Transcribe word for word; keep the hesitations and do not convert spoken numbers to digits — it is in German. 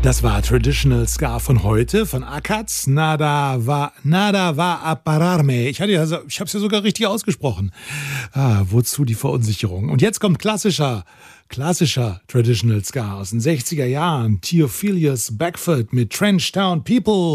Das war Traditional Ska von heute, von Akats. Nada va, nada va a pararme. Ich, hatte ja, ich habe es ja sogar richtig ausgesprochen. Ah, wozu die Verunsicherung? Und jetzt kommt klassischer, klassischer Traditional Ska aus den sechziger Jahren. Theophilus Beckford mit Trench Town People.